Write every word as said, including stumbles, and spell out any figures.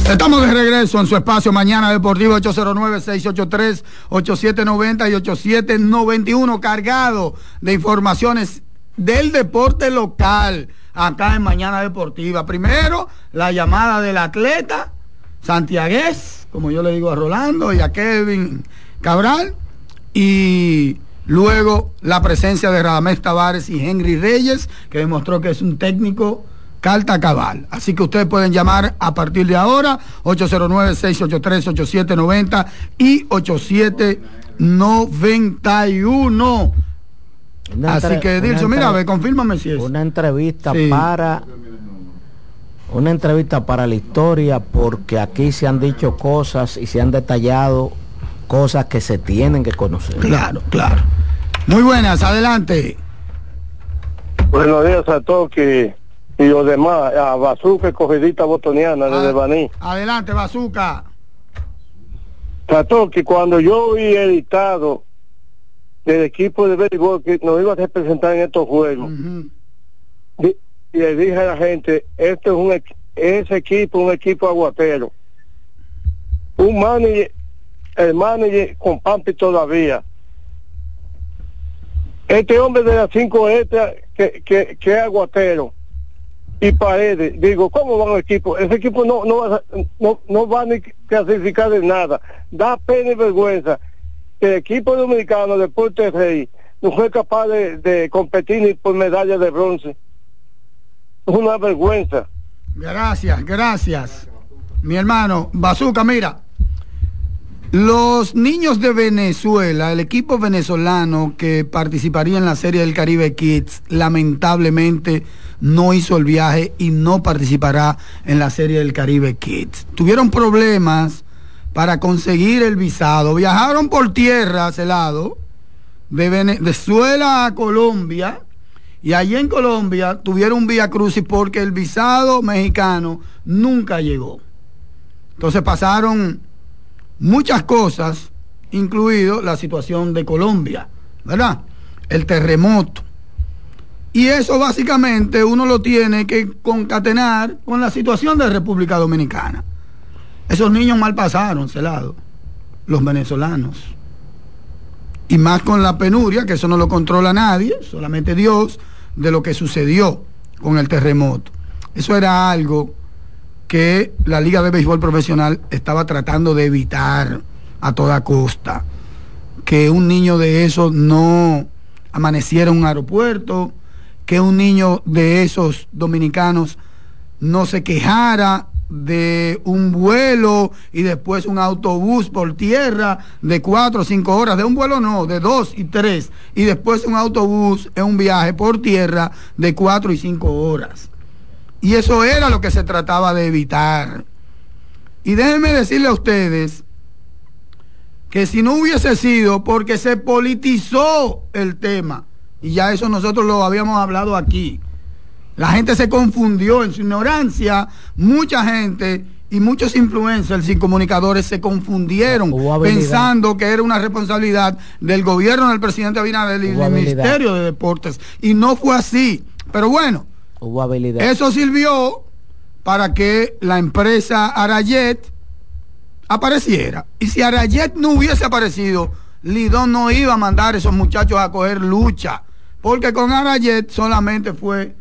Estamos de regreso en su espacio Mañana Deportivo, ocho cero nueve, seis ocho tres, ocho siete nueve cero y ocho siete nueve uno, cargado de informaciones del deporte local acá en Mañana Deportiva. Primero, la llamada del atleta santiagués, como yo le digo a Rolando y a Kevin Cabral, y luego la presencia de Radamés Tavares y Henry Reyes, que demostró que es un técnico carta cabal. Así que ustedes pueden llamar a partir de ahora, ocho cero nueve, seis ocho tres, ocho siete nueve cero y ocho siete nueve uno. Así que, Dilson, mira, a ver, confírmame si es. Una entrevista sí. para... Una entrevista para la historia, porque aquí se han dicho cosas y se han detallado cosas que se tienen que conocer. Claro, claro. Muy buenas, adelante. Buenos días a todos que, y los demás, a Bazooka, Cogidita Botoniana, Ad, desde Baní. Adelante, Bazooka. Trató que cuando yo vi editado del equipo de béisbol que nos iba a representar en estos juegos, uh-huh. y, y le dije a la gente, este es un ese equipo, un equipo aguatero, un manager, el manager con Pampi todavía, este hombre de las cinco letras que, que, que es aguatero, y Paredes, digo, ¿cómo va el equipo? Ese equipo no, no, va, no, no va ni clasificar de nada, da pena y vergüenza que el equipo dominicano de Deportes Rey no fue capaz de, de competir ni por medalla de bronce. Es una vergüenza. Gracias, gracias. Mi hermano, Bazooka, mira, los niños de Venezuela, el equipo venezolano que participaría en la Serie del Caribe Kids, lamentablemente no hizo el viaje y no participará en la Serie del Caribe Kids. Tuvieron problemas para conseguir el visado. Viajaron por tierra, Celado, de Venezuela a Colombia, y allí en Colombia tuvieron un vía crucis porque el visado mexicano nunca llegó. Entonces pasaron muchas cosas, incluido la situación de Colombia, ¿verdad? El terremoto. Y eso básicamente uno lo tiene que concatenar con la situación de República Dominicana. Esos niños mal pasaron, Celado, los venezolanos. Y más con la penuria, que eso no lo controla nadie, solamente Dios, de lo que sucedió con el terremoto. Eso era algo que la Liga de Béisbol Profesional estaba tratando de evitar a toda costa. Que un niño de esos no amaneciera en un aeropuerto, que un niño de esos dominicanos no se quejara de un vuelo y después un autobús por tierra de cuatro o cinco horas, de un vuelo no, de dos y tres, y después un autobús en un viaje por tierra de cuatro y cinco horas. Y eso era lo que se trataba de evitar. Y déjenme decirle a ustedes que si no hubiese sido porque se politizó el tema, y ya eso nosotros lo habíamos hablado aquí, la gente se confundió en su ignorancia, mucha gente y muchos influencers y comunicadores se confundieron pensando que era una responsabilidad del gobierno del presidente Abinader y del Ministerio de Deportes, y no fue así. Pero bueno, hubo habilidad. Eso sirvió para que la empresa Arayet apareciera, y si Arayet no hubiese aparecido, Lidón no iba a mandar a esos muchachos a coger lucha, porque con Arayet solamente fue